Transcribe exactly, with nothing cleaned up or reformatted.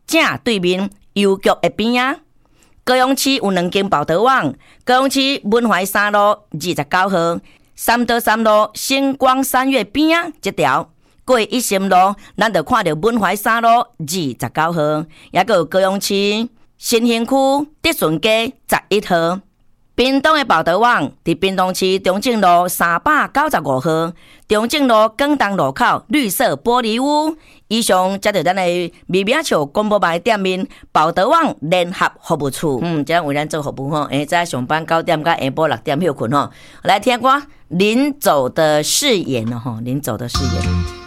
正对面邮局的边啊。高雄市有两间报道网，高雄市文怀三路二十九号，三德三路星光三月边啊这条。过一心路，咱就看到文怀三路二十九号，也个高雄市新兴区德顺街十一号。屏东的报道网伫屏东市中正路三百九十五号，中正路广东路口绿色玻璃屋。以上则着咱的微名笑广播牌店面报道网联合服务处。嗯，这样为咱做服务吼，诶，在上班九点到下晡六点休困吼，来听歌《临走的誓言》哦，吼，《临走的誓言》。